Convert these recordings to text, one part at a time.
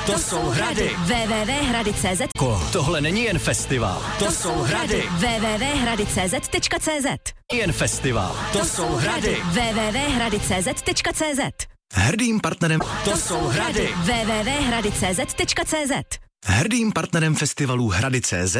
To jsou hrady. www.hrady.cz. Tohle není jen festival. To jsou hrady. www.hrady.cz. Jen festival. To jsou hrady. www.hrady.cz. Hrdým partnerem To jsou hrady. www.hrady.cz. Hrdým partnerem festivalů Hrady.cz.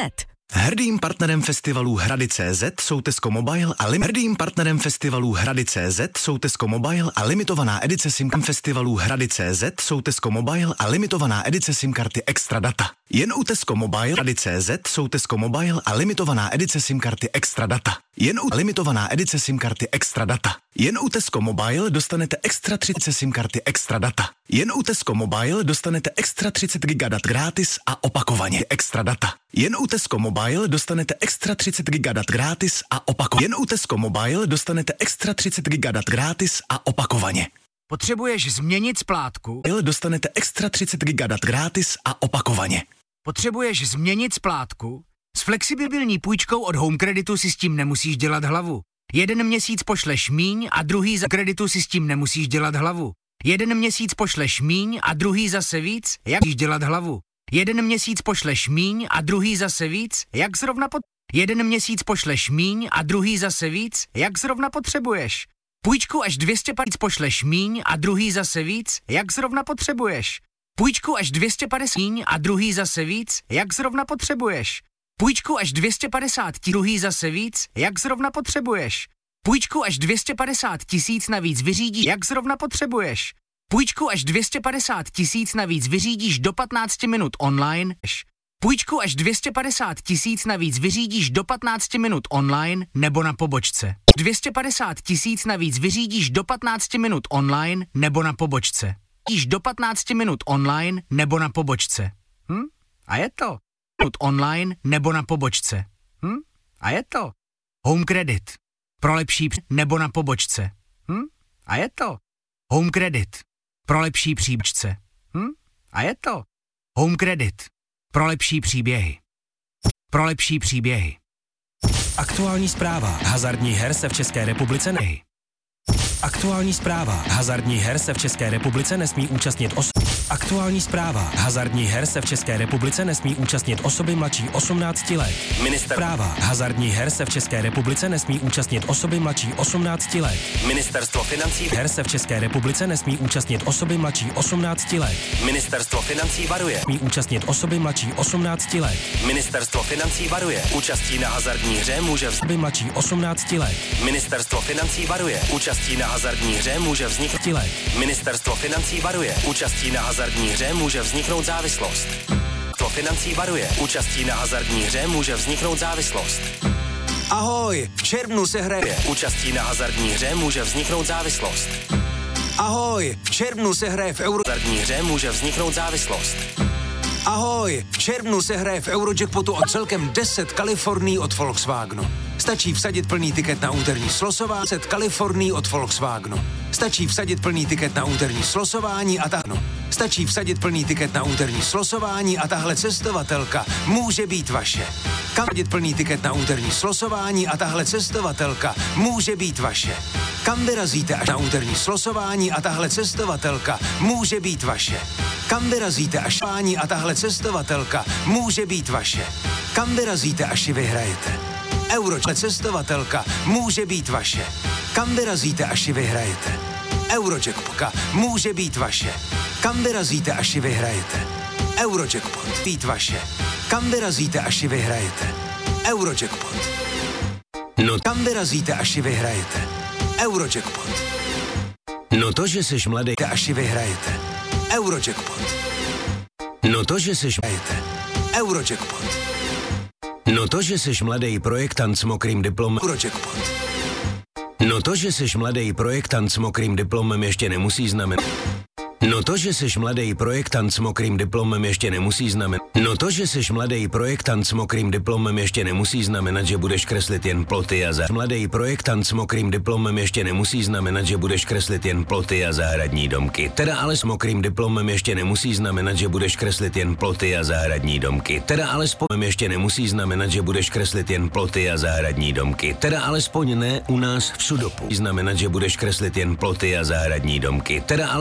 Hrdým partnerem festivalů Hrady.cz jsou Tesco Mobile a Hrdým partnerem festivalů Hrady.cz jsou Tesco Mobile a limitovaná edice SIM festivalů Hrady.cz jsou Tesco Mobile a limitovaná edice SIM karty Extra Data. Jen u Tesco Mobile Hrady.cz jsou Tesco Mobile a limitovaná edice SIM karty Extra Data. Jen u limitovaná edice SIM karty Extra Data. Jen u Tesco Mobile dostanete extra 30 SIM karty Extra Data. Jen u Tesco Mobile dostanete extra 30 GB dat gratis a opakovaně Extra Data. Jen u Tesco Mobile dostanete extra 30 GB dat gratis a opakovaně. Jen u Tesco Mobile dostanete extra 30 GB dat gratis a opakovaně. Potřebuješ změnit splátku? Dostanete extra 30 GB dat gratis a opakovaně. Potřebuješ změnit splátku? S flexibilní půjčkou od Home Creditu si s tím nemusíš dělat hlavu. Jeden měsíc pošleš míň a druhý za kreditu si s tím nemusíš dělat hlavu. Jeden měsíc pošleš míň a druhý zase víc, jak dělat hlavu. Jeden měsíc pošleš míň a druhý zase víc, jak zrovna Jeden měsíc pošleš míň a druhý zase víc, jak zrovna potřebuješ. Půjčku až 250 pošleš míň a druhý zase víc, jak zrovna potřebuješ. Půjčku až 250 míň a druhý zase víc, jak zrovna potřebuješ. Půjčku až 250 druhý zase víc, jak zrovna potřebuješ. Půjčku až 250 000 navíc vyřídíš, jak zrovna potřebuješ. Půjčku až 250 000 navíc vyřídíš do 15 minut online. Půjčku až 250 000 navíc vyřídíš do 15 minut online nebo na pobočce. 250 000 navíc vyřídíš do 15 minut online nebo na pobočce. Vyřídíš do 15 minut online nebo na pobočce. A je to. Online nebo na pobočce. A je to. Home Credit. Pro lepší nebo na pobočce. A je to. Home Credit. Pro lepší příběžce. A je to. Home Credit. Pro lepší příběhy. Pro lepší příběhy. Aktuální zpráva. Hazardních her se v České republice ne. Aktuální zpráva. Hazardních her se v České republice nesmí účastnit Aktuální zpráva. Hazardních her se v České republice nesmí účastnit osoby mladší 18 let. Minister práva. Hazardních her se v České republice nesmí účastnit osoby mladší 18 let. Ministerstvo financí her se v České republice nesmí účastnit osoby mladší 18 let. Ministerstvo financí varuje. Nesmí účastnit osoby mladší 18 let. Ministerstvo financí varuje. Účastí na hazardní hře může osoby mladší 18 let. Ministerstvo financí varuje. Účastí na hazardní hře může vzniknout let. Ministerstvo financí varuje. Účastí na hazardní hře může vzniknout závislost. Ministerstvo financí varuje. Účastí na hazardní hře může vzniknout závislost. Ahoj, v červnu se hraje. Účastí na hazardní hře může vzniknout závislost. Ahoj, v červnu se hraje v hazardní hře může vzniknout závislost. Ahoj, v červnu se hraje v Eurojackpotu o celkem 10 Kalifornií od Volkswagenu. Stačí vsadit plný tiket na úterní slosování 10 Kalifornií od Volkswagenu. Stačí vsadit plný tiket na úterní slosování a Stačí vsadit plný tiket na úterní slosování a tahle cestovatelka může být vaše. Kam vsadit plný tiket na úterní slosování a tahle cestovatelka může být vaše. Kam vyrazíte až na úterní slosování a tahle cestovatelka může být vaše. Kam vyrazíte až a tahle cestovatelka může být vaše. Kam vyrazíte až ji vyhrajete. Cestovatelka může být vaše. Kam vyrazíte až ji vyhrajete. Eurojackpot může být vaše. Kam vyrazíte až ji vyhrajete. Eurojackpot být vaše. Kam vyrazíte až ji vyhrajete. Eurojackpot. No kam vyrazíte až ji vyhrajete. Eurojackpot. No to, že seš mladý, až ji vyhrajete. Eurojackpot. No to, že seš Eurojackpot. No to, že seš mladý projektant s mokrým diplomem. Eurojackpot. No to, že seš mladý projektant s mokrým diplomem ještě nemusí znamenat. No to, že seš mladý projektant s mokrým diplomem ještě nemusí znamenat. No to, že seš mladý projektant s mokrým diplomem ještě nemusí znamenat, že budeš kreslit jen ploty a Mladý projektant s mokrým diplomem ještě nemusí znamenat, že budeš kreslit jen ploty a zahradní domky. Teda ale s mokrým diplomem ještě nemusí znamenat, že budeš kreslit jen ploty a zahradní domky. Teda alespoň ještě nemusí znamenat, že budeš kreslit jen ploty a zahradní domky. Teda alespoň ne u nás v Sudopu. Znamenat, že budeš kreslit jen ploty a zahradní domky. Teda ale